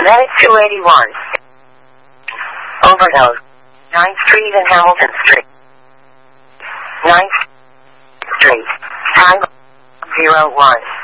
Medic 281. Overdose. 9th Street and Hamilton Street. 9th Street. 501.